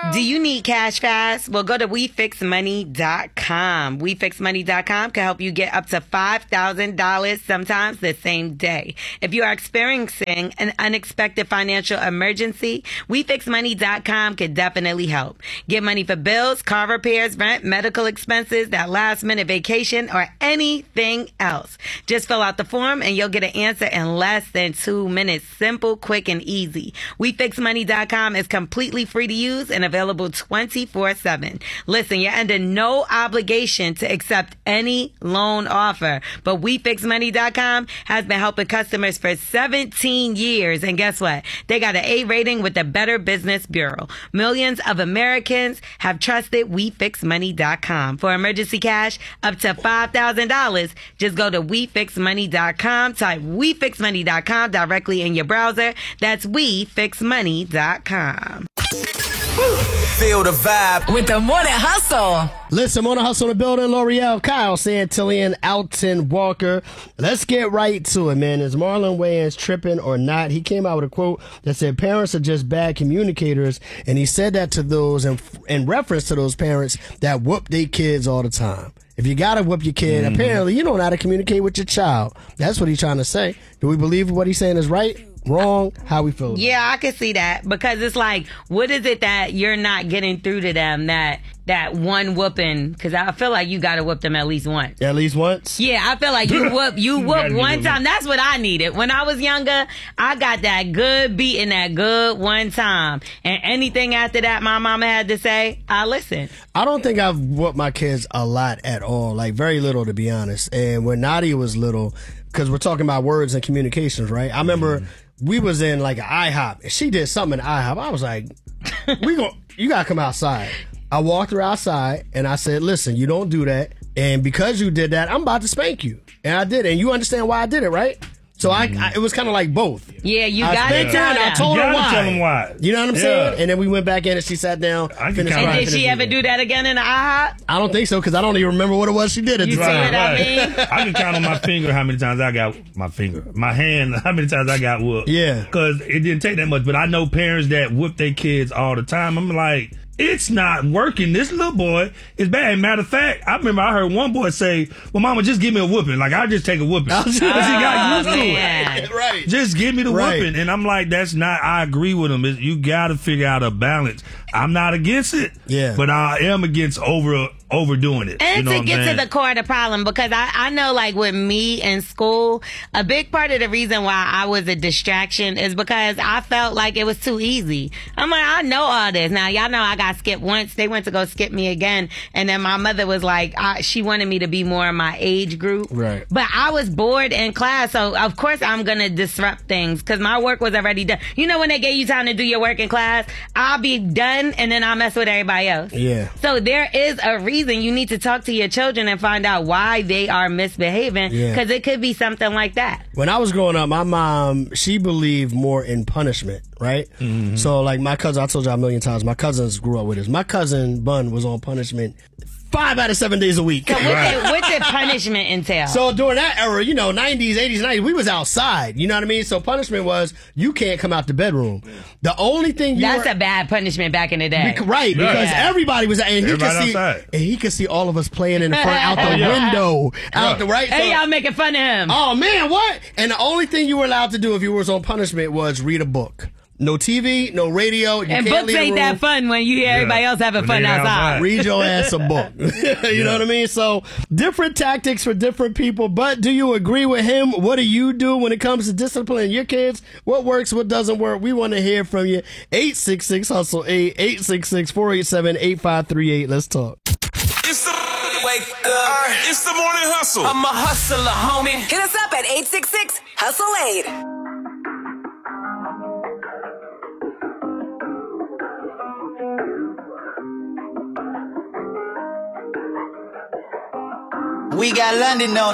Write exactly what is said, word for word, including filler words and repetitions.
Do you need cash fast? Well, go to we fix money dot com. we fix money dot com can help you get up to five thousand dollars sometimes the same day. If you are experiencing an unexpected financial emergency, we fix money dot com can definitely help. Get money for bills, car repairs, rent, medical expenses, that last minute vacation, or anything else. Just fill out the form and you'll get an answer in less than two minutes. Simple, quick, and easy. we fix money dot com is completely free to use and available twenty-four seven. Listen, you're under no obligation to accept any loan offer, but we fix money dot com has been helping customers for seventeen years, and guess what? They got an A rating with the Better Business Bureau. Millions of Americans have trusted we fix money dot com. For emergency cash up to five thousand dollars, just go to we fix money dot com, type we fix money dot com directly in your browser. That's we fix money dot com. Feel the vibe with the Morning Hustle. Listen, Morning Hustle in the building. L'Oreal, Kyle, Santillian, Alton Walker. Let's get right to it, man. Is Marlon Wayans tripping or not? He came out with a quote that said parents are just bad communicators, and he said that to those in, in reference to those parents that whoop their kids all the time. If you gotta whoop your kid, mm-hmm. apparently you don't know how to communicate with your child. That's what he's trying to say. Do we believe what he's saying is right? Wrong? How we feel? Yeah, I can see that, because it's like, what is it that you're not getting through to them that that one whooping? Because I feel like you got to whoop them at least once. At least once? Yeah, I feel like you whoop you whoop one time. That's what I needed. When I was younger, I got that good beating, that good one time. And anything after that my mama had to say, I listened. I don't think I've whooped my kids a lot at all. Like, very little, to be honest. And when Nadia was little, because we're talking about words and communications, right? I remember... Mm-hmm. We was in like an IHOP, and she did something in IHOP. I was like, "We go, you gotta come outside." I walked her outside, and I said, "Listen, you don't do that, and because you did that, I'm about to spank you." And I did it, and you understand why I did it, right? So I, I it was kind of like both. Yeah, you I got to tell I told you her why. Tell them why. You know what I'm yeah. saying? And then we went back in, and she sat down. I finished and did she ever do that again in the IHOP? I don't think so, because I don't even remember what it was she did. At you the see time. what I mean? I can count on my finger how many times I got my finger, my hand, how many times I got whooped. Yeah, because it didn't take that much. But I know parents that whoop their kids all the time. I'm like, it's not working. This little boy is bad. Matter of fact, I remember I heard one boy say, "Well, mama, just give me a whooping. Like, I'll just take a whooping." Because he got used to it. Right. Just give me the right. whooping. And I'm like, that's not, I agree with him. It's, you got to figure out a balance. I'm not against it. Yeah. But I am against over overdoing it. And you know to what get I'm to saying? the core of the problem, because I, I know, like, with me in school, a big part of the reason why I was a distraction is because I felt like it was too easy. I'm like, I know all this. Now, y'all know I got skipped once. They went to go skip me again. And then my mother was like, I, she wanted me to be more in my age group. Right. But I was bored in class. So, of course, I'm going to disrupt things because my work was already done. You know, when they gave you time to do your work in class, I'll be done and then I'll mess with everybody else. Yeah. So there is a reason you need to talk to your children and find out why they are misbehaving, because yeah. it could be something like that. When I was growing up, my mom, she believed more in punishment, right? Mm-hmm. So, like, my cousin, I told you a million times, my cousins grew up with us. My cousin, Bun, was on punishment five out of seven days a week. So what, right. did, what did punishment entail? So during that era, you know, nineties, eighties, nineties, we was outside. You know what I mean? So punishment was, you can't come out the bedroom. The only thing you That's were, a bad punishment back in the day. Bec- right, because yeah. everybody was, and he everybody could see, outside. and he could see all of us playing in the front, out the yeah. window, out yeah. the right. Hey, so, y'all making fun of him. Oh man, what? And the only thing you were allowed to do if you was on punishment was read a book. No T V, no radio. You and can't books ain't that fun when you hear Yeah. everybody else having When fun they outside. outside. Read your ass a book. you Yeah. know what I mean? So, different tactics for different people. But do you agree with him? What do you do when it comes to disciplining your kids? What works? What doesn't work? We want to hear from you. eight six six hustle eight, eight six six, four eight seven, eight five three eight. Let's talk. It's the wake up. It's the morning hustle. I'm a hustler, homie. Hit us up at eight six six hustle eight. We got London on